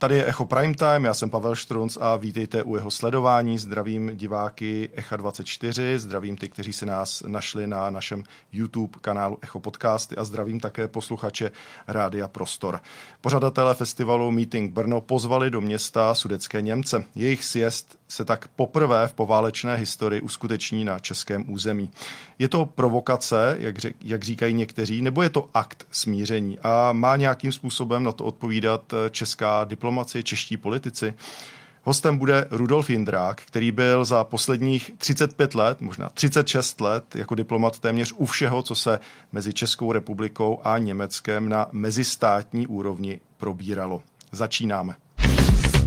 Tady je Echo Prime Time, já jsem Pavel Štrunc a vítejte u jeho sledování. Zdravím diváky Echa 24, zdravím ty, kteří si nás našli na našem YouTube kanálu Echo Podcasty a zdravím také posluchače Rádia Prostor. Pořadatelé festivalu Meeting Brno pozvali do města sudetské Němce. Jejich sjezd se tak poprvé v poválečné historii uskuteční na českém území. Je to provokace, jak říkají někteří, nebo je to akt smíření a má nějakým způsobem na to odpovídat česká diplomacie, čeští politici? Hostem bude Rudolf Jindrák, který byl za posledních 35 let, možná 36 let, jako diplomat téměř u všeho, co se mezi Českou republikou a Německem na mezistátní úrovni probíralo. Začínáme.